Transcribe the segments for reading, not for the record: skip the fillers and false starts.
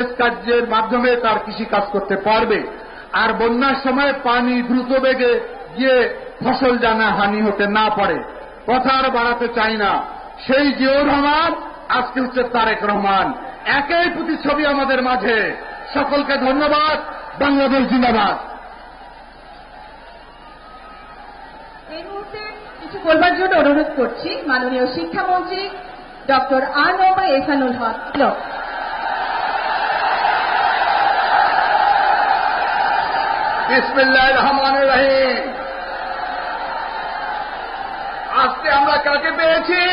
কার্যের মাধ্যমে তার কৃষিকাজ করতে পারবে। আর বন্যার সময় পানি দ্রুত বেগে গিয়ে ফসল যেন হানি হতে না পারে। কথা আর বাড়াতে চাই না। সেই জিয়াউর রহমান আজকে হচ্ছে তারেক রহমান, একই প্রতিচ্ছবি আমাদের মাঝে। সকলকে ধন্যবাদ। বাংলাদেশ জিন্দাবাদ। এই মুহূর্তে কিছু বলবার জন্য অনুরোধ করছি মাননীয় শিক্ষামন্ত্রী ডক্টর আনোয়ার এহসানুল হক। বিসমিল্লাহির রহমানির রহিম। আজকে আমরা কাকে পেয়েছি?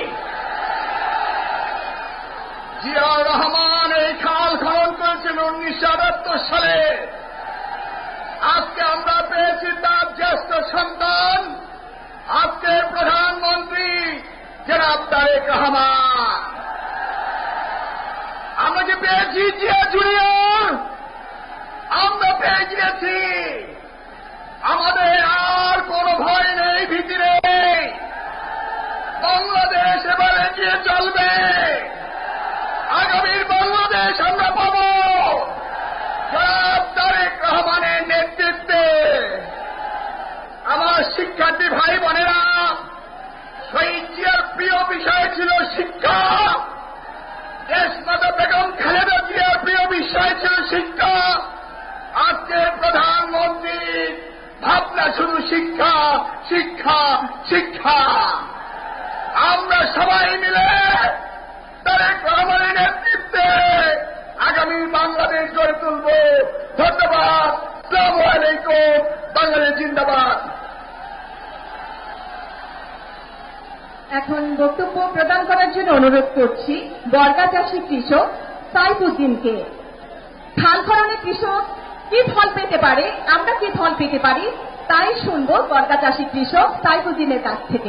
জিয়াউর রহমান এই খাল খনন করেছেন 1978 সালে। আজকে আমরা পেয়েছি তার জ্যেষ্ঠ সন্তান, আজকে প্রধানমন্ত্রী জনাব তারেক রহমান। আমরা যে পেয়েছি জিয়া জুনিয়র, আমরা পেয়ে গিয়েছি। আমাদের আর কোনো ভয় নেই, ভীতি নেই। বাংলাদেশ এবার এগিয়ে চলবে। আগামীর বাংলাদেশ আমরা পাব জনাব তারেক রহমানের নেতৃত্বে। আমার শিক্ষার্থী ভাই বোনেরা, শহীদ জিয়ার প্রিয় বিষয় ছিল শিক্ষা। দেশমাতা বেগম খালেদা জিয়ার প্রিয় বিষয় ছিল শিক্ষা। আজকে প্রধানমন্ত্রীর ভাবনা শুধু শিক্ষা, শিক্ষা, শিক্ষা। আমরা সবাই মিলে তারেক রহমানের নেতৃত্বে আগামী বাংলাদেশ গড়ে তুলব। ধন্যবাদ। আসসালামু আলাইকুম। বাংলাদেশ জিন্দাবাদ। এখন বক্তব্য প্রদান করার জন্য অনুরোধ করছি বর্গা চাষী কৃষক সাইফুদ্দিনকে। ধান খননে কৃষক কি ফল পেতে পারে, আমরা কি ফল পেতে পারি, তাই শুনব বর্গা চাষী কৃষক সাইফুদ্দিনের কাছ থেকে।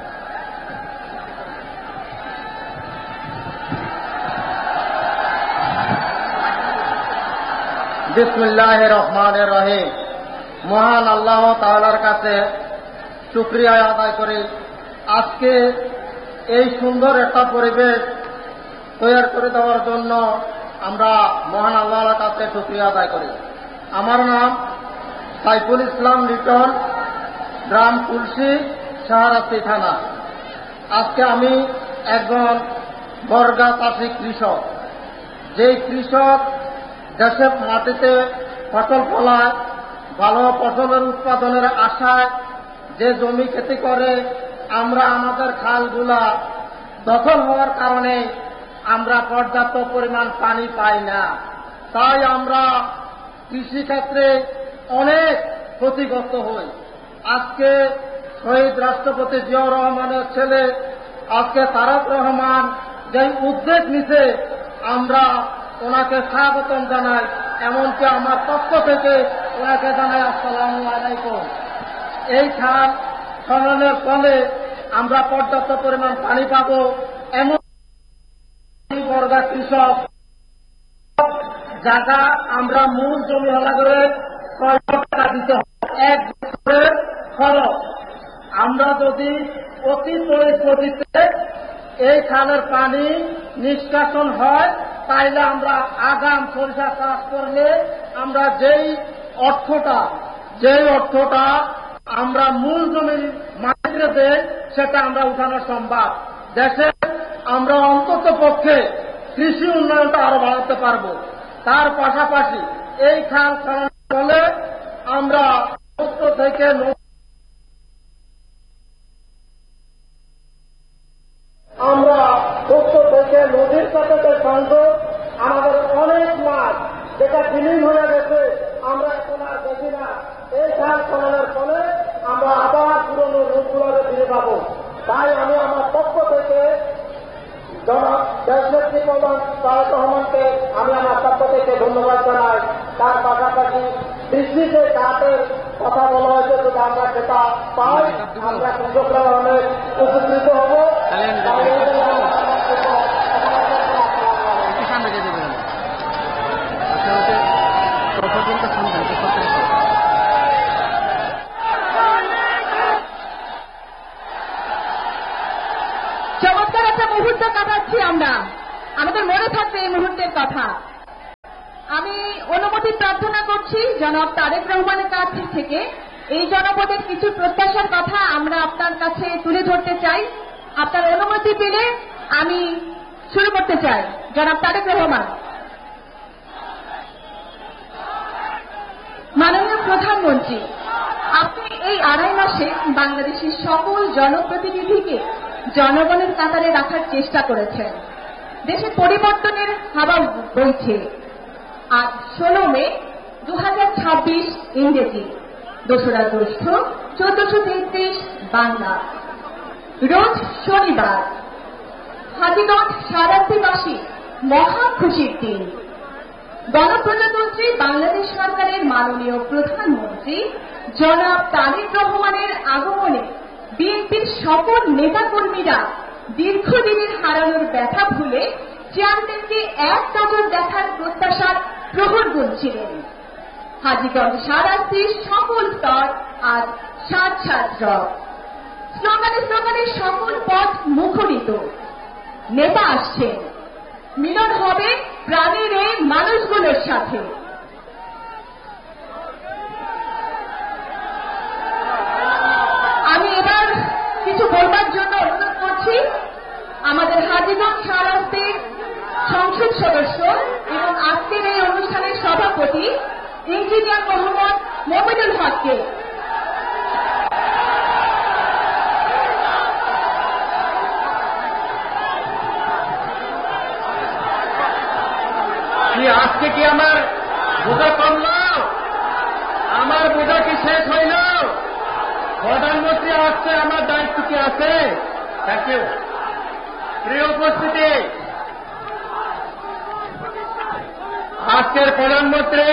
বিসমিল্লাহির রহমানির রহিম। মহান আল্লাহ তাআলার কাছে শুকরিয়া আদায় করি, আজকে এই সুন্দর একটা পরিবেশ তৈরি করে দেওয়ার জন্য আমরা মহান আল্লাহর কাছে শুকরিয়া আদায় করি। আমার নাম সাইফুল ইসলাম লিটন, গ্রাম তুলসী, শাহরাস্তি থানা। আজকে আমি একজন বর্গা চাষী কৃষক। যেই কৃষক দেশের মাটিতে ফসল ফলায়, ভালো ফসলের উৎপাদনের আশায় যে জমি খেতি করে, আমরা আমাদের খালগুলা দখল হওয়ার কারণে আমরা পর্যাপ্ত পরিমাণ পানি পাই না। তাই আমরা কৃষিক্ষেত্রে অনেক ক্ষতিগ্রস্ত হই। আজকে শহীদ রাষ্ট্রপতি জিয়াউর রহমানের ছেলে আজকে তারেক রহমান যে উদ্যোগ নিছে, আমরা ওনাকে স্বাগতম জানাই। এমনকি আমার পক্ষ থেকে ওনাকে জানাই আসসালামু আলাইকুম। এই খাল খননের ফলে আমরা পর্যাপ্ত পরিমাণ পানি পাব। এমন বর্গা কৃষক জায়গা আমরা মূল জমি হলা করে 6 লাখ টাকা দিতে হবে, 1 বছরের খরচ। আমরা যদি অতি তড়িৎ গতিতে এই খালের পানি নিষ্কাশন হয়, তাইলে আমরা আগাম সরিষা চাষ করলে আমরা যেই অর্থটা আমরা মূল জমির মালিকরে দেই, সেটা আমরা উঠানো সম্ভব। দেশে আমরা অন্তত পক্ষে কৃষি উন্নয়নটা আরো বাড়াতে পারব। তার পাশাপাশি এই খাল খনন ফলে আমরা থেকে নদীর সাথে সংযোগ, আমাদের অনেক মাছ যেটা বিলীন হয়ে গেছে, আমরা এখন আর দেখি না। এই খাল খননের ফলে আমরা আবার পুরনো রূপগুলোকে ফিরে পাবো। তাই আমি আমার পক্ষ থেকে দেশনেত্রী প্রধান তারেক রহমানকে আমি আমার পক্ষ থেকে ধন্যবাদ জানাই। তার পাশাপাশি কৃষিতে কাঠের কথা বলা হয়েছে, যদি আমরা সেটা পাই, আমরা কৃষকরা অনেক উপকৃত হব। চমৎকার একটা মুহূর্ত কাটাচ্ছি আমরা, আমাদের মনে থাকবে এই মুহূর্তের কথা। আমি অনুমতি প্রার্থনা করছি জনাব তারেক রহমানের কাছ থেকে। এই জনপদের কিছু প্রত্যাশার কথা আমরা আপনার কাছে তুলে ধরতে চাই। আপনার অনুমতি পেলে আমি শুরু করতে চাই। জনাব তারেক রহমান। মাননীয় প্রধানমন্ত্রী, আপনি এই 2.5 মাসে বাংলাদেশের সকল জনপ্রতিনিধিকে জনগণের কাতারে রাখার চেষ্টা করেছেন। দেশে পরিবর্তনের হাওয়া বইছে। আজ 16 মে 2026 ইংরেজি, 2রা জ্যৈষ্ঠ 1433 বাংলা, রোজ শনিবার। হাজীগঞ্জ সারাদিবাসী মহা খুশির দিন। গণপ্রজাতন্ত্রী বাংলাদেশ সরকারের মাননীয় প্রধানমন্ত্রী জনাব তারেক রহমানের আগমনে বিএনপির সকল নেতাকর্মীরা দীর্ঘদিনের হারানোর ব্যথা ভুলে চেয়ারম্যানকে এক নজর দেখার প্রত্যাশার প্রহর গুনছিলেন। হাজীগঞ্জ সারাদির সকল স্তর আজ সাত রব। স্লোগানে স্লোগানে সকল পথ মুখরিত। নেতা আসছেন, মিলন হবে প্রাণের এই মানুষগুলোর সাথে। আমি এবার কিছু বলবার জন্য অনুরোধ করছি আমাদের হাজীগঞ্জ সারাস্তির সংসদ সদস্য এবং আজকের এই অনুষ্ঠানের সভাপতি ইঞ্জিনিয়ার মোহাম্মদ মমিনুল হককে। আজকে কি আমার বোঝা কমল? আমার বোঝা কি শেষ হইল? প্রধানমন্ত্রী আসছে, আমার দায়িত্ব কি আছে? Thank you. প্রিয় উপস্থিতি, আজকের প্রধানমন্ত্রী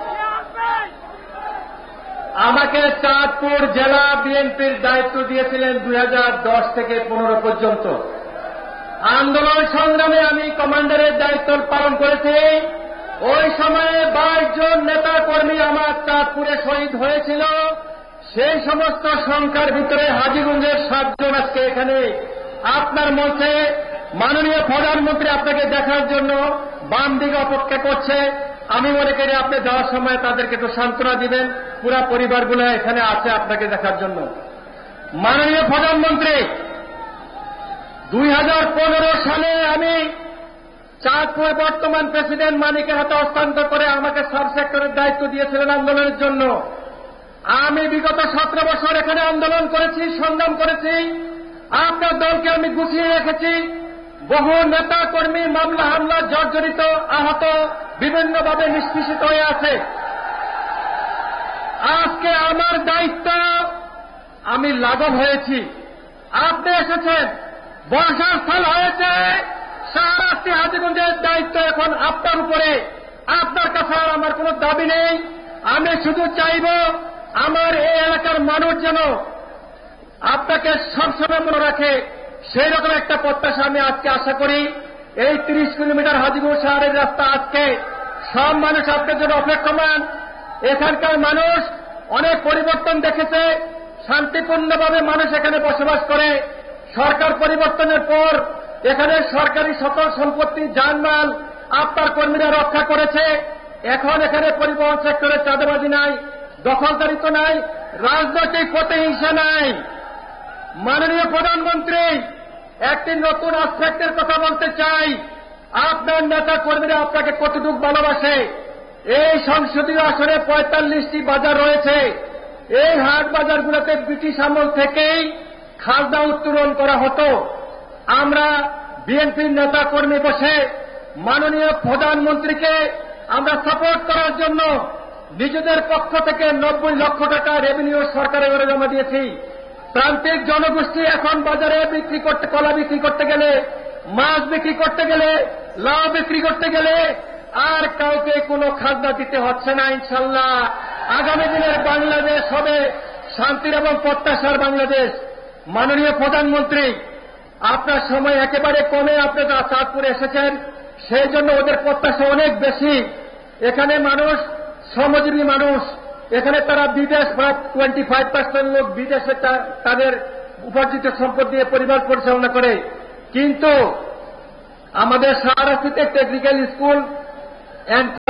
আমাকে চাঁদপুর জেলা বিএনপির দায়িত্ব দিয়েছিলেন 2010 থেকে 15 পর্যন্ত। আন্দোলন সংগ্রামে আমি কমান্ডারের দায়িত্ব পালন করেছি। ওই সময়ে 22 জন নেতা কর্মী আমার চাঁদপুরে শহীদ হয়েছিল। সেই সমস্ত সংখ্যার ভিতরে হাজীগঞ্জের 7 জন আজকে এখানে আপনার মঞ্চে মাননীয় প্রধানমন্ত্রী আপনাকে দেখার জন্য বাম দিকে অপেক্ষা করছে। আমি মনে করি আপনি যাওয়ার সময় তাদেরকে একটু সান্ত্বনা দিবেন। পুরা পরিবারগুলো এখানে আছে আপনাকে দেখার জন্য। মাননীয় প্রধানমন্ত্রী, 2015 সালে আমি চাঁদপুর বর্তমান প্রেসিডেন্ট মানিকের হাতে হস্তান্তর করে আমাকে সাব সেক্টরের দায়িত্ব দিয়েছিলেন আন্দোলনের জন্য। আমি বিগত 17 বছর এখানে আন্দোলন করেছি, সংগ্রাম করেছি। আপনার দলকে আমি গুছিয়ে রেখেছি। বহু নেতা কর্মী মামলা হামলা জর্জরিত, আহত, বিভিন্নভাবে নিষ্পেষিত হয়ে আছে। আজকে আমার দায়িত্ব, আমি লাঘব হয়েছি। আপনি এসেছেন, বর্ষার স্থল হয়েছে। সারাস্তি হাজীগঞ্জের দায়িত্ব এখন আপনার উপরে। আপনার কাছে আর আমার কোনো দাবি নেই। আমি শুধু চাইব আমার এই এলাকার মানুষ যেন আপনাকে সবসময় মনে রাখে, সেই রকম একটা প্রত্যাশা আমি আজকে আশা করি। এই 30 কিলোমিটার হাজীগঞ্জ শহরের রাস্তা আজকে সব মানুষ আপনার জন্য অপেক্ষমান। এখানকার মানুষ অনেক পরিবর্তন দেখেছে। শান্তিপূর্ণভাবে মানুষ এখানে বসবাস করে। সরকার পরিবর্তনের পর এখানে সরকারি সকল সম্পত্তি, যানমাল আপনার কর্মীরা রক্ষা করেছে। এখন এখানে পরিবহন সেক্টরে চাঁদাবাজি নাই, দখলদারিত্ব নাই, রাজনৈতিক প্রতিহিংসা নাই। মাননীয় প্রধানমন্ত্রী, একটি নতুন আসপেক্টের কথা বলতে চাই। আপনার নেতা কর্মীরা আপনাকে কতটুকু ভালোবাসে। এই সংসদীয় আসনে 45টি বাজার রয়েছে। এই হাট বাজারগুলোতে ব্রিটিশ আমল থেকেই খাজনা উত্তোলন করা হতো। আমরা বিএনপির নেতা কর্মী বসে মাননীয় প্রধানমন্ত্রীকে আমরা সাপোর্ট করার জন্য নিজেদের পক্ষ থেকে 90 লক্ষ টাকা রেভিনিউ সরকারের ঘরে জমা দিয়েছি। প্রান্তিক জনগোষ্ঠী এখন বাজারে বিক্রি করতে, কলা বিক্রি করতে গেলে, মাছ বিক্রি করতে গেলে, লাউ বিক্রি করতে গেলে আর কাউকে কোনো খাজনা দিতে হচ্ছে না। ইনশাল্লাহ আগামী দিনের বাংলাদেশ হবে শান্তির এবং প্রত্যাশার বাংলাদেশ। মাননীয় প্রধানমন্ত্রী, আপনার সময় একেবারে কমে আপনি চাঁদপুরে এসেছেন, সেই জন্য ওদের প্রত্যাশা অনেক বেশি। এখানে মানুষ শ্রমজীবী মানুষ। এখানে তারা বিদেশ, 25% লোক বিদেশে তাদের উপার্জিত সম্পদ দিয়ে পরিবার পরিচালনা করে। কিন্তু আমাদের সারাস্তিতে টেকনিক্যাল স্কুল অ্যান্ড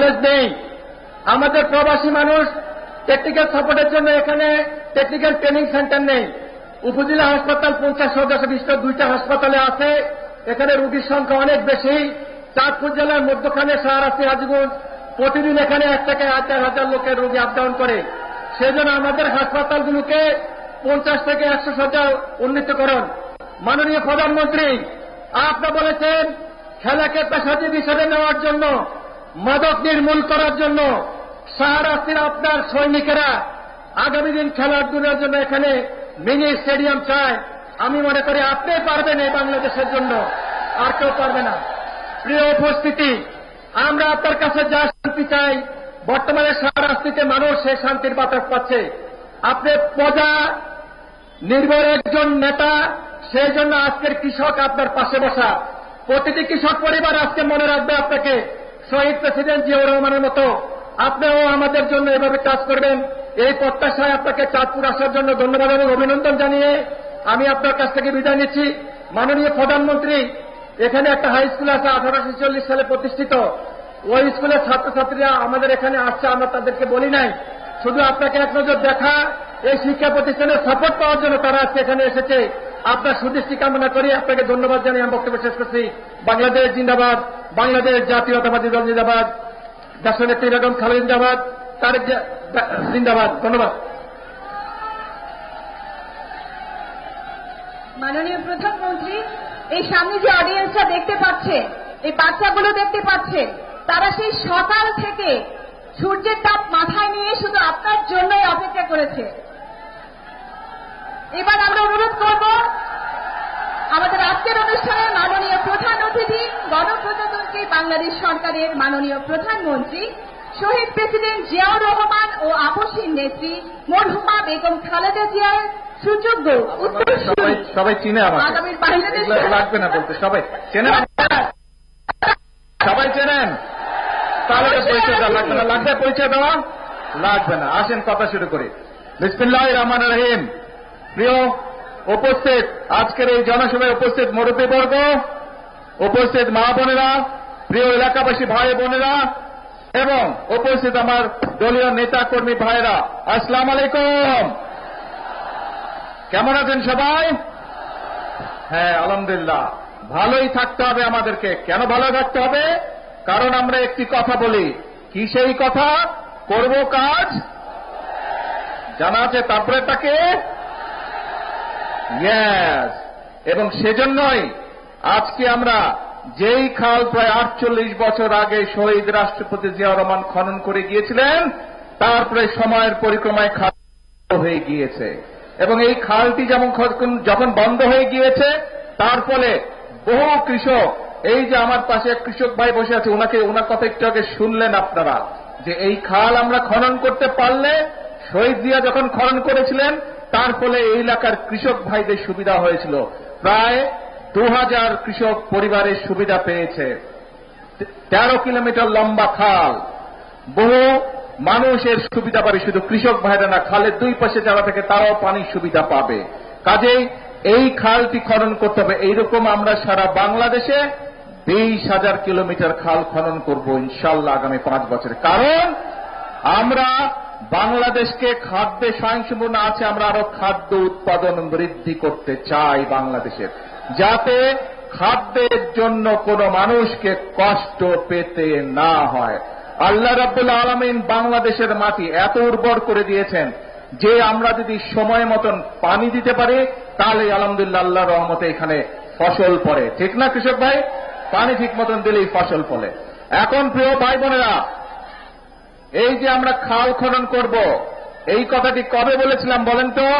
কলেজ নেই। আমাদের প্রবাসী মানুষ টেকনিক্যাল সাপোর্টের জন্য এখানে টেকনিক্যাল ট্রেনিং সেন্টার নেই। উপজেলা হাসপাতাল 50 সদস্য বিশিষ্ট 2টা হাসপাতালে আছে। এখানে রোগীর সংখ্যা অনেক বেশি। চাঁদপুর জেলার মধ্যখানে শাহরাস্তি হাজীগঞ্জ প্রতিদিন এখানে 1 থেকে 1000 লোকের রোগী আপ ডাউন করে। সেজন্য আমাদের হাসপাতালগুলোকে 50 থেকে 100 শয্যা উন্নীত করুন। মাননীয় প্রধানমন্ত্রী, আপনি বলেছেন খেলাকে পেশাজীবী হিসেবে নেওয়ার জন্য, মাদক নির্মূল করার জন্য শাহরাস্তির আপনার সৈনিকেরা আগামী দিন খেলাধুলার জন্য এখানে মিনি স্টেডিয়াম চায়। আমি মনে করি আপনি পারবেন এই বাংলাদেশের জন্য, আর কেউ পারবে না। প্রিয় উপস্থিতি, আমরা আপনার কাছে যা শান্তি চাই, বর্তমানে শাহরাস্তিতে মানুষ সেই শান্তির বাতাস পাচ্ছে। আপনি প্রজা নির্ভর একজন নেতা, সেই জন্য আজকের কৃষক আপনার পাশে বসা। প্রতিটি কৃষক পরিবার আজকে মনে রাখবে আপনাকে, শহীদ প্রেসিডেন্ট জিয়াউর রহমানের মতো আপনিও আমাদের জন্য এভাবে কাজ করবেন। এই প্রত্যাশায় আপনাকে চাঁদপুর আসার জন্য ধন্যবাদ এবং অভিনন্দন জানিয়ে আমি আপনার কাছ থেকে বিদায় নিচ্ছি। মাননীয় প্রধানমন্ত্রী, এখানে একটা হাই স্কুল আছে 1846 সালে প্রতিষ্ঠিত। ওই স্কুলের ছাত্রছাত্রীরা আমাদের এখানে আসছে, আমরা তাদেরকে বলি নাই। শুধু আপনাকে এক নজর দেখা, এই শিক্ষা প্রতিষ্ঠানের সাপোর্ট পাওয়ার জন্য তারা আজকে এখানে এসেছে। আপনার সুদৃষ্টি কামনা করি, আপনাকে ধন্যবাদ জানিয়ে আমি বক্তব্য শেষ করছি। বাংলাদেশ জিন্দাবাদ, বাংলাদেশ জাতীয়তাবাদী দল জিন্দাবাদ, দেশনেত্রী বেগম খালেদা জিন্দাবাদ, তারেক জিন্দাবাদ। ধন্যবাদ। মাননীয় প্রধানমন্ত্রী, এই সামনে যে অডিয়েন্সটা দেখতে পাচ্ছে, এই বাচ্চাগুলো দেখতে পাচ্ছে, তারা সেই সকাল থেকে সূর্যের তাপ মাথায় নিয়ে শুধু আপনার জন্যই অপেক্ষা করেছে। এবার আমরা অনুরোধ করব আমাদের আজকের অনুষ্ঠানে মাননীয় প্রধান অতিথি, গণপ্রজাতন্ত্রী বাংলাদেশ সরকারের মাননীয় প্রধানমন্ত্রী, শহীদ প্রেসিডেন্ট জিয়াউর রহমান ও আপসীর নেত্রী মরহুমা বেগম খালেদা জিয়ার সুযোগ্য উত্তরসূরি সবাই চিনে আগামীর বাংলাদেশ লাগবে না বলতে, সবাই চেনেন, সবাই চেনেন, তাহলে পরিচয় দেওয়া লাগবে না। লাগবে পরিচয় দেওয়া লাগবে না। আসেন কথা শুরু করি। বিসমিল্লাহির রহমানির রহিম। প্রিয় উপস্থিত, আজকের এই জনসভায় উপস্থিত মুরব্বীবর্গ, উপস্থিত মা বোনেরা, প্রিয় এলাকাবাসী ভাই বোনেরা এবং উপস্থিত আমার দলীয় নেতা কর্মী ভাইরা, আসসালামু আলাইকুম। কেমন আছেন সবাই? হ্যাঁ, আলহামদুলিল্লাহ। ভালোই থাকতে হবে আমাদেরকে। কেন ভালো থাকতে হবে? কারণ আমরা একটি কথা বলি। কি সেই কথা? করব কাজ জানা আছে, তারপরে তাকে ইয়েস। এবং সেজন্যই আজকে আমরা যেই খাল প্রায় 48 বছর আগে শহীদ রাষ্ট্রপতি জিয়াউর রহমান খনন করে গিয়েছিলেন, তারপরে সময়ের পরিক্রমায় খাল হয়ে গিয়েছে। এবং এই খালটি যখন বন্ধ হয়ে গিয়েছে, তার ফলে বহু কৃষক, এই যে আমার পাশে এক কৃষক ভাই বসে আছে, ওনার কথা একটু আগে শুনলেন আপনারা, যে এই খাল আমরা খনন করতে পারলে, শহীদ জিয়া যখন খনন করেছিলেন, তার ফলে এই এলাকার কৃষক ভাইদের সুবিধা হয়েছিল। প্রায় 2000 কৃষক পরিবারের সুবিধা পেয়েছে। 13 কিলোমিটার লম্বা খাল, বহু মানুষের সুবিধা পাবে, শুধু কৃষক ভাইরা না, খালের দুই পাশে যারা থাকে তারাও পানির সুবিধা পাবে। কাজেই এই খালটি খনন করতে হবে। এইরকম আমরা সারা বাংলাদেশে 20,000 কিলোমিটার খাল খনন করব ইনশাআল্লাহ আগামী 5 বছরে। কারণ আমরা বাংলাদেশকে খাদ্যে স্বয়ংসম্পূর্ণ আছে, আমরা আরো খাদ্য উৎপাদন বৃদ্ধি করতে চাই বাংলাদেশের, যাতে খাদ্যের জন্য কোনো মানুষকে কষ্ট পেতে না হয়। আল্লাহ রাব্বুল আলামিন বাংলাদেশের মাটি এত উর্বর করে দিয়েছেন যে আমরা যদি সময় মতন পানি দিতে পারি, তাহলে আলহামদুলিল্লাহ আল্লাহর রহমতে এখানে ফসল পড়ে। ঠিক না কৃষক ভাই? পানি ঠিক মতন দিলেই ফসল ফলে। এখন প্রিয় ভাই বোনেরা, এই যে আমরা খাল খনন করব, এই কথাটি কবে বলেছিলাম বলেন তো?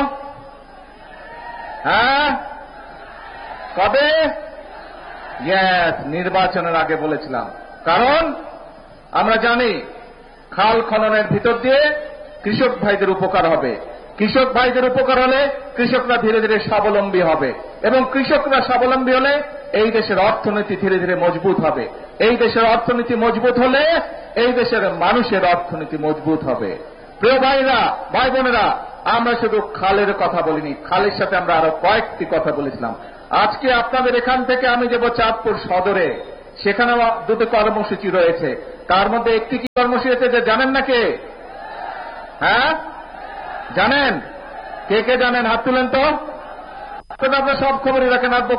হ্যাঁ, কবে? ইয়েস, নির্বাচনের আগে বলেছিলাম। কারণ আমরা জানি খাল খননের ভিতর দিয়ে কৃষক ভাইদের উপকার হবে। কৃষক ভাইদের উপকার হলে কৃষকরা ধীরে ধীরে স্বাবলম্বী হবে, এবং কৃষকরা স্বাবলম্বী হলে এই দেশের অর্থনীতি ধীরে ধীরে মজবুত হবে। এই দেশের অর্থনীতি মজবুত হলে এই দেশের মানুষের অর্থনীতি মজবুত হবে। প্রিয় ভাইরা, ভাই বোনেরা, আমরা শুধু খালের কথা বলিনি, খালের সাথে আমরা আরো কয়েকটি কথা বলেছিলাম। আজকে আপনাদের এখান থেকে আমি যাব চাঁদপুর সদরে। সেখানেও দুটো কর্মসূচি রয়েছে। তার মধ্যে একটি কি কর্মসূচি আছে যে জানেন না কে? হ্যাঁ জানেন? কে কে জানেন হাত তুলেন তো। আপনারা সব খবরই রাখেন, আর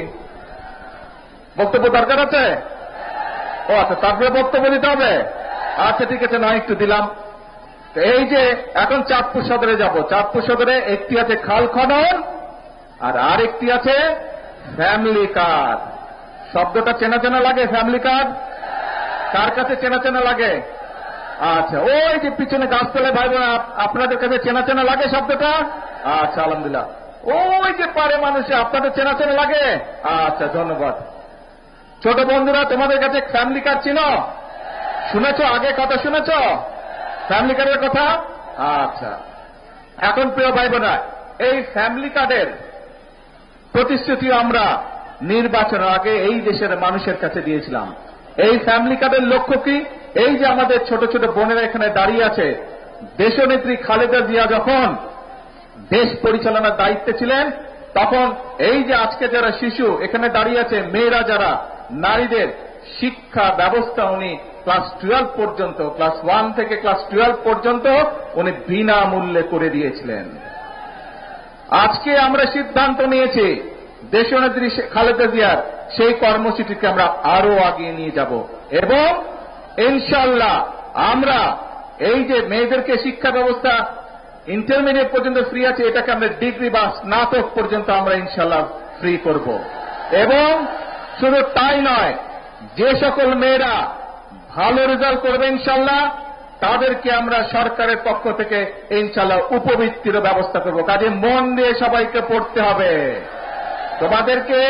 বক্তব্য দরকার আছে? ও আচ্ছা, তারপরে বক্তব্য দিতে হবে। আচ্ছা ঠিক আছে, নয় একটু দিলাম। এই যে এখন চাঁদপুর সদরে যাব, চাঁদপুর সদরে একটি আছে খাল খনন আর আরেকটি আছে ফ্যামিলি কার্ড। শব্দটা চেনা চেনা লাগে? ফ্যামিলি কার্ড কার কাছে চেনা চেনা লাগে? আচ্ছা, ওই যে পিছনে গাছতলায় ভাই বোন, আপনাদের কাছে চেনা চেনা লাগে শব্দটা? আচ্ছা আলহামদুলিল্লাহ। ওই যে পারে মানুষে আপনাদের চেনা চেনা লাগে? আচ্ছা ধন্যবাদ। ছোট বন্ধুরা, তোমাদের কাছে ফ্যামিলি কার্ড ছিল? শুনেছ? আগে কথা শুনেছ ফ্যামিলি কার্ডের কথা? আচ্ছা, এখন প্রিয় ভাই বোনা, এই ফ্যামিলি কার্ডের প্রতিশ্রুতি আমরা নির্বাচনের আগে এই দেশের মানুষের কাছে দিয়েছিলাম। এই ফ্যামিলি কার্ডের লক্ষ্য কি? এই যে আমাদের ছোট ছোট বোনেরা এখানে দাঁড়িয়ে আছে, দেশনেত্রী খালেদা জিয়া যখন দেশ পরিচালনার দায়িত্বে ছিলেন, তখন এই যে আজকে যারা শিশু এখানে দাঁড়িয়ে আছে, মেয়েরা যারা, নারীদের শিক্ষা ব্যবস্থা উনি ক্লাস 12 পর্যন্ত, ক্লাস 1 থেকে ক্লাস 12 পর্যন্ত উনি বিনামূল্যে করে দিয়েছিলেন। আজকে আমরা সিদ্ধান্ত নিয়েছি দেশনেত্রী খালেদা জিয়ার সেই কর্মসূচিকে আমরা আরো আগিয়ে নিয়ে যাব এবং ইনশাআল্লাহ আমরা এই যে মেয়েদেরকে শিক্ষা ব্যবস্থা ইন্টারমিডিয়েট পর্যন্ত ফ্রি আছে, এটাকে আমরা ডিগ্রি বা স্নাতক পর্যন্ত আমরা ইনশাআল্লাহ ফ্রি করব। এবং শুধু তাই নয়, যে সকল মেয়েরা ভালো রেজাল্ট করবে ইনশাআল্লাহ তাদেরকে আমরা সরকারের পক্ষ থেকে ইনশাআল্লাহ উপবৃত্তির ব্যবস্থা করব। কাজে মন দিয়ে সবাইকে পড়তে হবে, তোমাদেরকে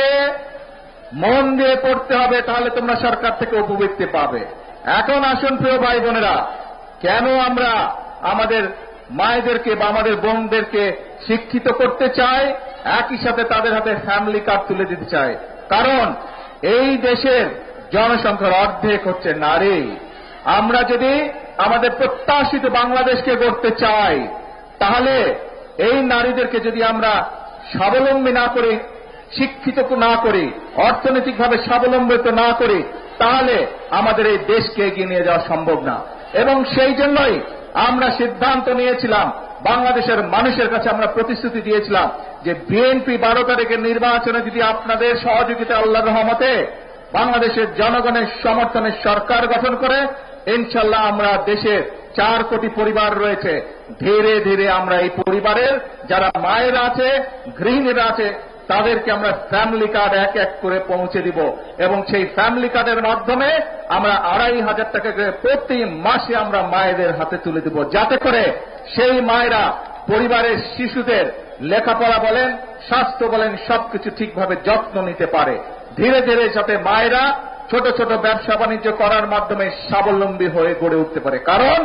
মন দিয়ে পড়তে হবে, তাহলে তোমরা সরকার থেকে উপবৃত্তি পাবে। এখন আসুন প্রিয় ভাই বোনেরা, কেন আমরা আমাদের মায়েদেরকে বা আমাদের বোনদেরকে শিক্ষিত করতে চাই, একই সাথে তাদের হাতে ফ্যামিলি কার্ড তুলে দিতে চাই? কারণ এই দেশের জনসংখ্যার অর্ধেক হচ্ছে নারী। আমরা যদি আমাদের প্রত্যাশিত বাংলাদেশকে গড়তে চাই, তাহলে এই নারীদেরকে যদি আমরা স্বাবলম্বী না করি, শিক্ষিত না করি, অর্থনৈতিকভাবে স্বাবলম্বিত না করি, তাহলে আমাদের এই দেশকে এগিয়ে নিয়ে যাওয়া সম্ভব না। এবং সেই জন্যই আমরা সিদ্ধান্ত নিয়েছিলাম, বাংলাদেশের মানুষের কাছে আমরা প্রতিশ্রুতি দিয়েছিলাম যে বিএনপি 12 তারিখের নির্বাচনে যদি আপনাদের সহযোগিতা আল্লাহর রহমতে বাংলাদেশের জনগণের সমর্থনে সরকার গঠন করে, ইনশাআল্লাহ আমরা দেশের 4 কোটি পরিবার রয়েছে, ধীরে ধীরে আমরা এই পরিবারের যারা মায়েরা আছে, গৃহিণীরা আছে, তাদেরকে আমরা ফ্যামিলি কার্ড এক এক করে পৌঁছে দিব এবং সেই ফ্যামিলি কার্ডের মাধ্যমে আমরা 2500 টাকা করে প্রতি মাসে আমরা মায়েদের হাতে তুলে দিব, যাতে করে সেই মায়েরা পরিবারের শিশুদের লেখাপড়া বলেন, স্বাস্থ্য বলেন, সবকিছু ঠিকভাবে যত্ন নিতে পারে। ধীরে ধীরে যাতে মায়েরা ছোট ছোট ব্যবসা বাণিজ্য করার মাধ্যমে স্বাবলম্বী হয়ে গড়ে উঠতে পারে। কারণ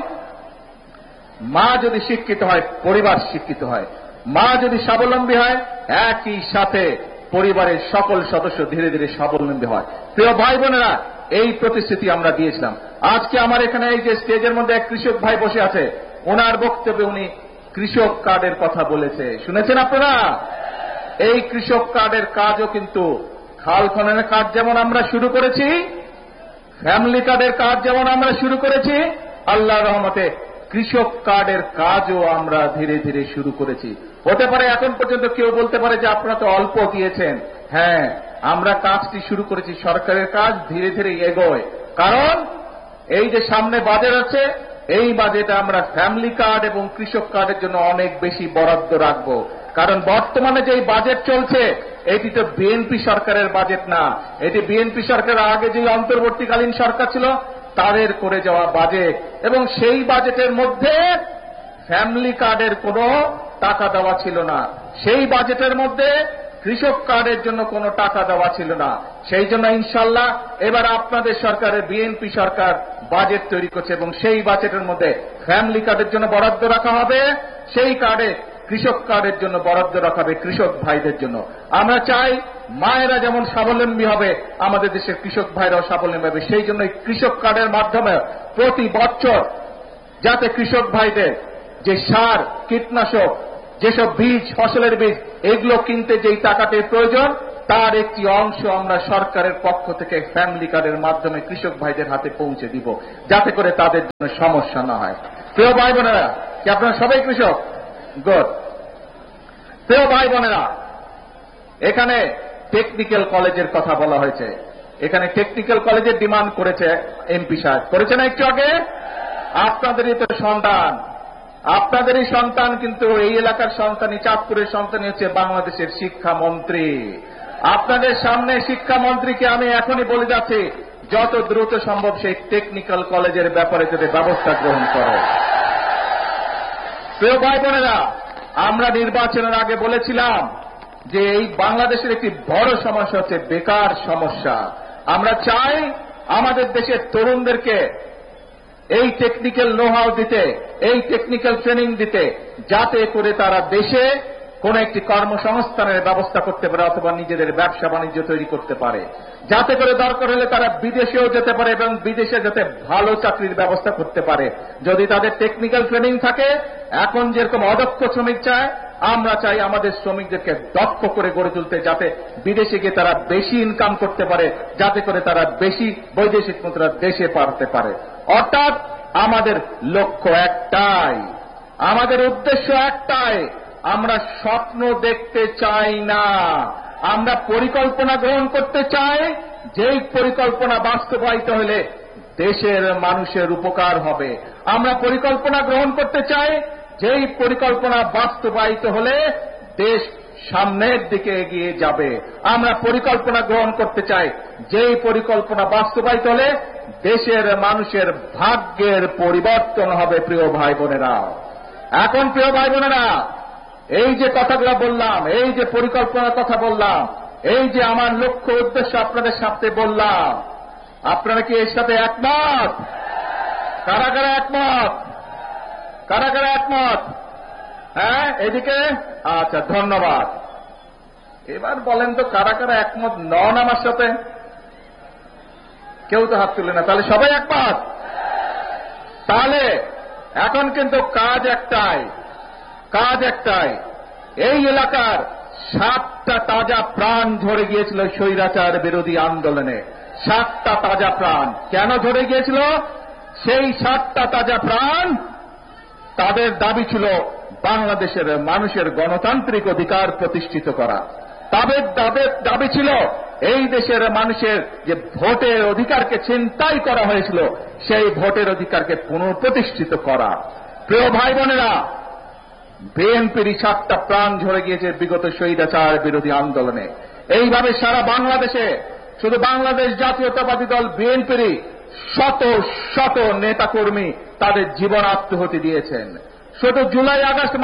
মা যদি শিক্ষিত হয়, পরিবার শিক্ষিত হয়। মা যদি স্বাবলম্বী হয়, একই সাথে পরিবারের সকল সদস্য ধীরে ধীরে স্বাবলম্বী হয়। প্রিয় ভাই বোনেরা, এই প্রতিশ্রুতি আমরা দিয়েছিলাম। আজকে আমার এখানে এই যে স্টেজের মধ্যে এক কৃষক ভাই বসে আছে, ওনার বক্তব্যে উনি কৃষক কার্ডের কথা বলেছে, শুনেছেন আপনারা? এই কৃষক কার্ডের কাজও কিন্তু খাল খননের কাজ যেমন আমরা শুরু করেছি, ফ্যামিলি কার্ডের কাজ যেমন আমরা শুরু করেছি, আল্লাহর রহমতে কৃষক কার্ডের কাজও আমরা ধীরে ধীরে শুরু করেছি। হতে পারে এখন পর্যন্ত কেউ বলতে পারে যে আপনারা তো অল্প দিয়েছেন। হ্যাঁ, আমরা কাজটি শুরু করেছি, সরকারের কাজ ধীরে ধীরে এগোয়। কারণ এই যে সামনে বাজেট আছে, এই বাজেটে আমরা ফ্যামিলি কার্ড এবং কৃষক কার্ডের জন্য অনেক বেশি বরাদ্দ রাখব। কারণ বর্তমানে যে বাজেট চলছে, এটি তো বিএনপি সরকারের বাজেট না, এটি বিএনপি সরকারের আগে যে অন্তর্বর্তীকালীন সরকার ছিল তাদের করে যাওয়া বাজেট, এবং সেই বাজেটের মধ্যে ফ্যামিলি কার্ডের কোনো টাকা দেওয়া ছিল না, সেই বাজেটের মধ্যে কৃষক কার্ডের জন্য কোনো টাকা দেওয়া ছিল না। সেই জন্য ইনশাআল্লাহ এবার আপনাদের সরকারের বিএনপি সরকার বাজেট তৈরি করছে এবং সেই বাজেটের মধ্যে ফ্যামিলি কার্ডের জন্য বরাদ্দ রাখা হবে, সেই কার্ডে কৃষক কার্ডের জন্য বরাদ্দ রাখা হবে কৃষক ভাইদের জন্য। আমরা চাই মায়েরা যেমন স্বাবলম্বী হবে, আমাদের দেশের কৃষক ভাইরাও স্বাবলম্বী হবে। সেই জন্য কৃষক কার্ডের মাধ্যমে প্রতি বছর যাতে কৃষক ভাইদের যে সার, কীটনাশক, যেসব বীজ, ফসলের বীজ, এগুলো কিনতে যেই টাকাটির প্রয়োজন, তার একটি অংশ আমরা সরকারের পক্ষ থেকে ফ্যামিলি কার্ডের মাধ্যমে কৃষক ভাইদের হাতে পৌঁছে দিব, যাতে করে তাদের জন্য সমস্যা না হয়। প্রিয় ভাই বোনেরা, কি আপনারা সবাই কৃষক? গুড। প্রিয় ভাই বোনেরা, এখানে টেকনিক্যাল কলেজের কথা বলা হয়েছে। এখানে টেকনিক্যাল কলেজের ডিমান্ড করেছে এমপি সাহেব, করেছে না একটু আগে? আপনাদেরই তো সন্তান, আপনাদেরই সন্তান, কিন্তু এই এলাকার সন্তানই, চাঁদপুরের সন্তানই হচ্ছে বাংলাদেশের শিক্ষামন্ত্রী। আপনাদের সামনে শিক্ষামন্ত্রীকে আমি এখনই বলে যাচ্ছি, যত দ্রুত সম্ভব সেই টেকনিক্যাল কলেজের ব্যাপারে যদি ব্যবস্থা গ্রহণ করে। প্রিয় ভাই বোনেরা, আমরা নির্বাচনের আগে বলেছিলাম যে এই বাংলাদেশের একটি বড় সমস্যা হচ্ছে বেকার সমস্যা। আমরা চাই আমাদের দেশের তরুণদেরকে এই টেকনিক্যাল নো-হাউ দিতে, এই টেকনিক্যাল ট্রেনিং দিতে, যাতে করে তারা দেশে কোন একটি কর্মসংস্থানের ব্যবস্থা করতে পারে অথবা নিজেদের ব্যবসা বাণিজ্য তৈরি করতে পারে, যাতে করে দরকার হলে তারা বিদেশেও যেতে পারে এবং বিদেশে যাতে ভালো চাকরির ব্যবস্থা করতে পারে। যদি তাদের টেকনিক্যাল ট্রেনিং থাকে, এখন যেরকম অদক্ষ শ্রমিক চায়, আমরা চাই আমাদের শ্রমিকদেরকে দক্ষ করে গড়ে তুলতে, যাতে বিদেশে গিয়ে তারা বেশি ইনকাম করতে পারে, যাতে করে তারা বেশি বৈদেশিক মুদ্রা দেশে পাঠাতে পারে। অর্থাৎ আমাদের লক্ষ্য একটাই, আমাদের উদ্দেশ্য একটাই, আমরা স্বপ্ন দেখতে চাই না, আমরা পরিকল্পনা গ্রহণ করতে চাই, যেই পরিকল্পনা বাস্তবায়িত হলে দেশের মানুষের উপকার হবে। আমরা পরিকল্পনা গ্রহণ করতে চাই, যেই পরিকল্পনা বাস্তবায়িত হলে দেশ সামনের দিকে এগিয়ে যাবে। আমরা পরিকল্পনা গ্রহণ করতে চাই, যেই পরিকল্পনা বাস্তবায়িত হলে দেশের মানুষের ভাগ্যের পরিবর্তন হবে। প্রিয় ভাই বোনেরা, এখন প্রিয় ভাই বোনেরা, এই যে কথাগুলো বললাম, এই যে পরিকল্পনার কথা বললাম, এই যে আমার লক্ষ্য উদ্দেশ্য আপনাদের সাথে বললাম, আপনারা কি এর সাথে একমত? কারা কারা একমত? কারা কারা একমত? হ্যাঁ, এদিকে? আচ্ছা, ধন্যবাদ। এবার বলেন তো কারা কারা একমত নন আমার সাথে? কেউ তো হাত তুলে না, তাহলে সবাই একমত? তাহলে এখন কিন্তু কাজ একটাই, কাজ একটাই। এই এলাকার 7টা তাজা প্রাণ ঝরে গিয়েছিল স্বৈরাচার বিরোধী আন্দোলনে। 7টা তাজা প্রাণ কেন ঝরে গিয়েছিল? সেই 7টা তাজা প্রাণ, তাদের দাবি ছিল বাংলাদেশের মানুষের গণতান্ত্রিক অধিকার প্রতিষ্ঠিত করা। তাদের দাবি ছিল এই দেশের মানুষের যে ভোটের অধিকারকে ছিনতাই করা হয়েছিল, সেই ভোটের অধিকারকে পুনঃপ্রতিষ্ঠিত করা। প্রিয় ভাই বোনেরা, বিএনপির 7টা প্রাণ ঝরে গিয়েছে বিগত স্বৈরাচার বিরোধী আন্দোলনে। এইভাবে সারা বাংলাদেশে শুধু বাংলাদেশ জাতীয়তাবাদী দল বিএনপিরই শত শত নেতাকর্মী তাদের জীবন আত্মহতি দিয়েছেন। শুধু জুলাই আগস্ট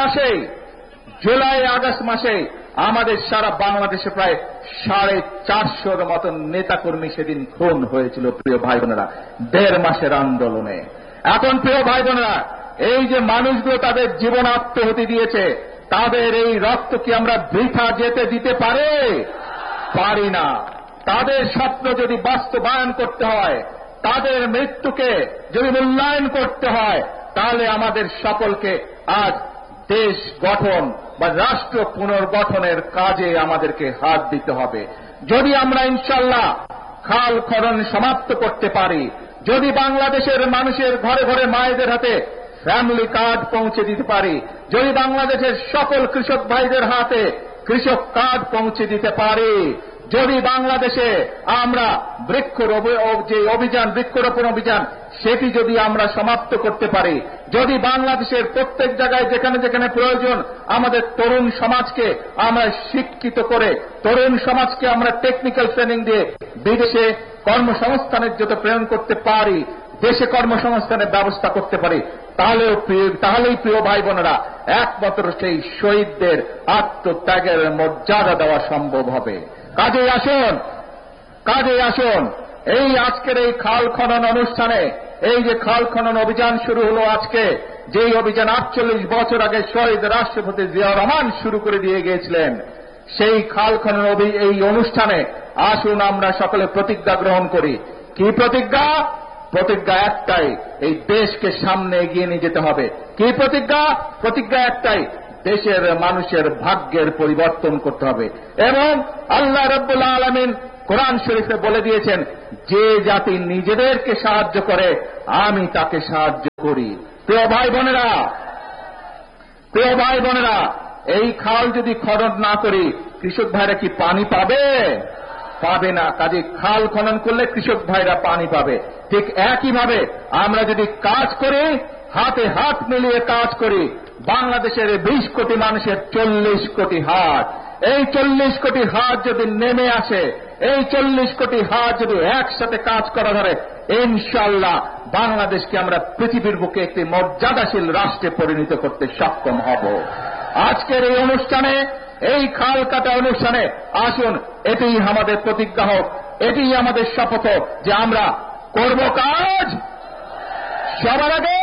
মাসে আমাদের সারা বাংলাদেশে প্রায় 450 মতন নেতাকর্মী সেদিন খুন হয়েছিল। প্রিয় ভাই বোনেরা, 1.5 মাসের আন্দোলনে। এখন প্রিয় ভাই বোনেরা, এই যে মানুষগুলো তাদের জীবন আত্মহতি দিয়েছে, তাদের এই রক্ত কি আমরা বৃথা যেতে দিতে পারি না। তাদের স্বপ্ন যদি বাস্তবায়ন করতে হয়, তাদের মৃত্যুকে যদি মূল্যায়ন করতে হয়, তাহলে আমাদের সকলকে আজ দেশ গঠন বা রাষ্ট্র পুনর্গঠনের কাজে আমাদেরকে হাত দিতে হবে। যদি আমরা ইনশাআল্লাহ খাল খনন সমাপ্ত করতে পারি, যদি বাংলাদেশের মানুষের ঘরে ঘরে মায়েদের হাতে ফ্যামিলি কার্ড পৌঁছে দিতে পারি, যদি বাংলাদেশের সকল কৃষক ভাইদের হাতে কৃষক কার্ড পৌঁছে দিতে পারি, যদি বাংলাদেশে আমরা বৃক্ষরোপণ অভিযান সেটি যদি আমরা সমাপ্ত করতে পারি, যদি বাংলাদেশের প্রত্যেক জায়গায় যেখানে যেখানে প্রয়োজন আমাদের তরুণ সমাজকে আমরা শিক্ষিত করে, তরুণ সমাজকে আমরা টেকনিক্যাল ট্রেনিং দিয়ে বিদেশে কর্মসংস্থানের জন্য প্রেরণ করতে পারি, দেশে কর্মসংস্থানের ব্যবস্থা করতে পারি, তাহলেই প্রিয় ভাই বোনেরা একমাত্র সেই শহীদদের আত্মত্যাগের মর্যাদা দেওয়া সম্ভব হবে। কাজে আসুন এই আজকের এই খাল খনন অনুষ্ঠানে, এই যে খাল খনন অভিযান শুরু হলো আজকে, যেই অভিযান 48 বছর আগে শহীদ রাষ্ট্রপতি জিয়াউর রহমান শুরু করে দিয়ে গিয়েছিলেন, সেই খাল খনন এই অনুষ্ঠানে আসুন আমরা সকলে প্রতিজ্ঞা গ্রহণ করি। কি প্রতিজ্ঞা? প্রতিজ্ঞা একটাই, এই দেশকে সামনে এগিয়ে নিয়ে যেতে হবে। কি প্রতিজ্ঞা? প্রতিজ্ঞা একটাই, দেশের মানুষের ভাগ্যের পরিবর্তন করতে হবে। এবং আল্লাহ রাব্বুল আলামিন কোরআন শরীফে বলে দিয়েছেন, যে জাতি নিজেদেরকে সাহায্য করে আমি তাকে সাহায্য করি। প্রিয় ভাই বোনেরা, এই খাল যদি খনন না করি কৃষক ভাইরা কি পানি পাবে? পাবে না। কাজে খাল খনন করলে কৃষক ভাইরা পানি পাবে। ঠিক একইভাবে আমরা যদি কাজ করি, হাতে হাত মিলিয়ে কাজ করি, বাংলাদেশের 20 কোটি মানুষের 40 কোটি হাত, এই 40 কোটি হাত যদি নেমে আসে, এই 40 কোটি হাত যদি একসাথে কাজ করা ধরে, ইনশাআল্লাহ বাংলাদেশকে আমরা পৃথিবীর বুকে একটি মর্যাদাশীল রাষ্ট্রে পরিণত করতে সক্ষম হব। আজকের এই অনুষ্ঠানে, এই খাল কাটা অনুষ্ঠানে আসুন, এটিই আমাদের প্রতিজ্ঞা হোক, এটিই আমাদের শপথ হোক যে আমরা করব কাজ সবার আগে।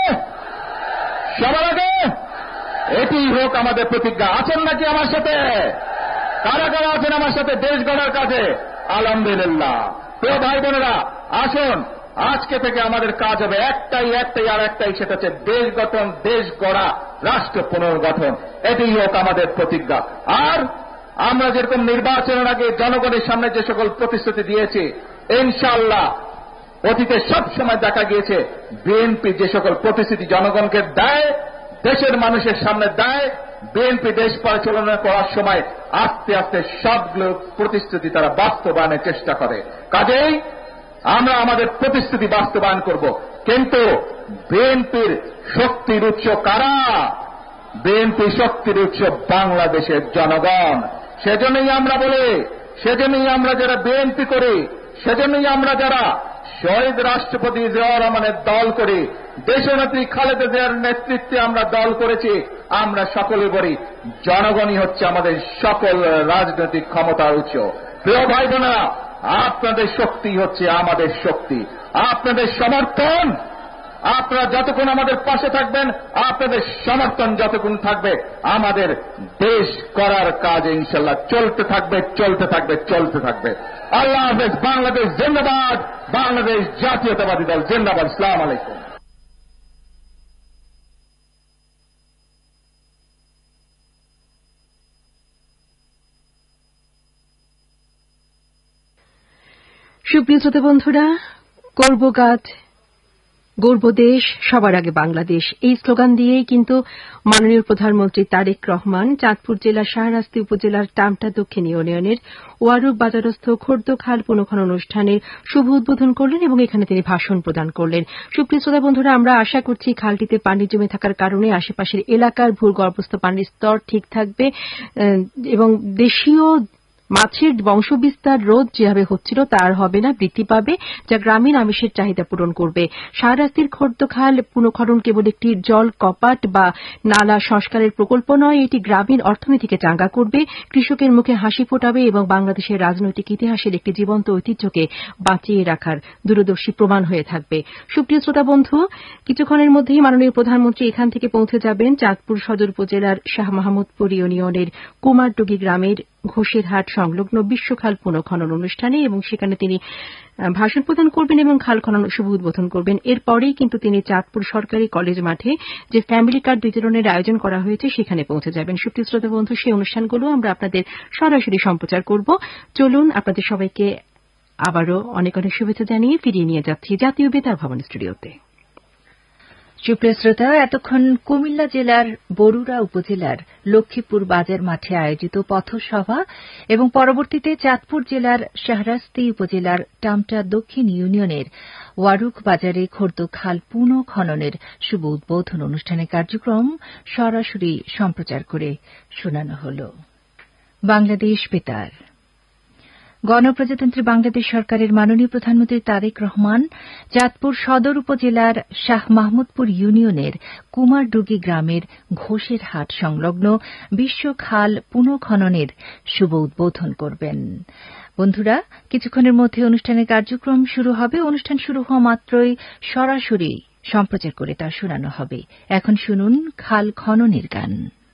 এটিই হোক আমাদের প্রতিজ্ঞা। আছেন নাকি আমার সাথে? কারা কারা আছেন আমার সাথে দেশ গড়ার কাজে? আলহামদুলিল্লাহ। প্রিয় ভাই বোনেরা, আসুন আজকে থেকে আমাদের কাজ হবে একটাই, সেটা হচ্ছে দেশ গঠন, দেশ গড়া, রাষ্ট্র পুনর্গঠন। এটিই হোক আমাদের প্রতিজ্ঞা। আর আমরা যেরকম নির্বাচনের আগে জনগণের সামনে যে সকল প্রতিশ্রুতি দিয়েছি, ইনশাআল্লাহ অতীতে সবসময় দেখা গিয়েছে বিএনপি যে সকল প্রতিশ্রুতি জনগণকে দেয়, দেশের মানুষের সামনে দেয়, বিএনপি দেশ পরিচালনা করার সময় আস্তে আস্তে সবগুলো প্রতিশ্রুতি তারা বাস্তবায়নের চেষ্টা করে। কাজেই আমরা আমাদের প্রতিশ্রুতি বাস্তবায়ন করব। কিন্তু বিএনপির শক্তির উৎস কারা? বিএনপি শক্তির উৎস বাংলাদেশের জনগণ। সেজন্যই আমরা বলি, সেজন্যই আমরা যারা বিএনপি করি, সেজন্যই আমরা যারা শহীদ রাষ্ট্রপতি জিয়াউর রহমানের দল করি, দেশনেত্রী খালেদা জিয়ার নেতৃত্বে আমরা দল করেছি, আমরা সকলে বলি জনগণই হচ্ছে আমাদের সকল রাজনৈতিক ক্ষমতার উৎস। প্রিয় ভাই বোনেরা, আপনাদের শক্তি হচ্ছে আমাদের শক্তি, আপনাদের সমর্থন, আপনারা যতক্ষণ আমাদের পাশে থাকবেন, আপনাদের সমর্থন যতক্ষণ থাকবে, আমাদের দেশ করার কাজ ইনশাআল্লাহ চলতে থাকবে। আল্লাহ হাফেজ। বাংলাদেশ জিন্দাবাদ। বাংলাদেশ জাতীয়তাবাদী দল জিন্দাবাদ। আসসালামু আলাইকুম। সুপ্রিয় শ্রোতা বন্ধুরা, করব কাজ, গর্ব দেশ, সবার আগে বাংলাদেশ, এই স্লোগান দিয়েই কিন্তু মাননীয় প্রধানমন্ত্রী তারেক রহমান চাঁদপুর জেলার শাহরাস্তি উপজেলার টামটা দক্ষিণ ইউনিয়নের ওয়ারুক বাজারস্থ খোর্দখাল পুনঃখনন অনুষ্ঠানের শুভ উদ্বোধন করলেন এবং এখানে তিনি ভাষণ প্রদান করলেন। সুপ্রিয় শ্রোতা বন্ধুরা, আমরা আশা করছি খালটিতে পানি জমে থাকার কারণে আশেপাশের এলাকার ভূগর্ভস্থ পানির স্তর ঠিক থাকবে এবং দেশীয় মাছের বংশবিস্তার রোধ যেভাবে হচ্ছিল তার হবে না, বৃদ্ধি পাবে, যা গ্রামীণ আমিষের চাহিদা পূরণ করবে। শাহরাস্তির খোর্দখাল পুনঃখনন কেবল একটি জল কপাট বা নালা সংস্কারের প্রকল্প নয়, এটি গ্রামীণ অর্থনীতিকে চাঙ্গা করবে, কৃষকের মুখে হাসি ফোটাবে এবং বাংলাদেশের রাজনৈতিক ইতিহাসের একটি জীবন্ত ঐতিহ্যকে বাঁচিয়ে রাখার দূরদর্শী প্রমাণ হয়ে থাকবে। সুপ্রিয় শ্রোতা বন্ধু, কিছুক্ষণের মধ্যেই মাননীয় প্রধানমন্ত্রী এখান থেকে পৌঁছে যাবেন চাঁদপুর সদর উপজেলার শাহ মাহমুদপুর ইউনিয়নের কুমারডুগি গ্রামের ঘোষেরহাট সংলগ্ন বিশ্বখাল পুনঃখনন অনুষ্ঠানে এবং সেখানে তিনি ভাষণ প্রদান করবেন এবং খাল খনন শুভ উদ্বোধন করবেন। এরপরেই কিন্তু তিনি চাঁদপুর সরকারি কলেজ মাঠে যে ফ্যামিলি কার্ড বিতরণের আয়োজন করা হয়েছে সেখানে পৌঁছে যাবেন। সুপ্রিয় শ্রোতা বন্ধু, সেই অনুষ্ঠানগুলো আমরা আপনাদের সরাসরি সম্প্রচার করব। চলুন আপনাদের সবাইকে আবারও অনেক অনেক শুভেচ্ছা জানিয়ে ফিরিয়ে নিয়ে যাচ্ছি জাতীয় বেতার ভবন স্টুডিওতে। সুপ্রিয় শ্রোতা, এতক্ষণ কুমিল্লা জেলার বরুড়া উপজেলার লক্ষ্মীপুর বাজার মাঠে আয়োজিত পথসভা এবং পরবর্তীতে চাঁদপুর জেলার শাহরাস্তি উপজেলার টামটা দক্ষিণ ইউনিয়নের ওয়ারুক বাজারে খোর্দখাল পুনঃখননের শুভ উদ্বোধন অনুষ্ঠানের কার্যক্রম সরাসরি সম্প্রচার করে শোনানো হল। বাংলাদেশ বেতার। গণপ্রজাতন্ত্রী বাংলাদেশ সরকারের মাননীয় প্রধানমন্ত্রী তারেক রহমান চাঁদপুর সদর উপজেলার শাহ মাহমুদপুর ইউনিয়নের কুমারডুগি গ্রামের ঘোষেরহাট সংলগ্ন বিশ্বখাল পুনঃখননের শুভ উদ্বোধন করবেন। বন্ধুরা, কিছুক্ষণের মধ্যে অনুষ্ঠানের কার্যক্রম শুরু হবে। অনুষ্ঠান শুরু হওয়া মাত্রই সরাসরি সম্প্রচার করে তা শোনানো হবে। এখন শুনুন খাল খননের গান।